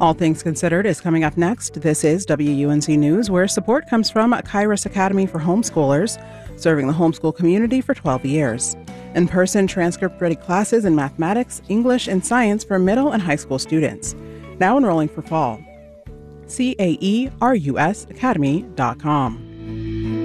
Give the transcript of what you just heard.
All Things Considered is coming up next. This is WUNC News, where support comes from Kairos Academy for Homeschoolers, serving the homeschool community for 12 years. In-person transcript-ready classes in mathematics, English, and science for middle and high school students. Now enrolling for fall. CAERUSacademy.com.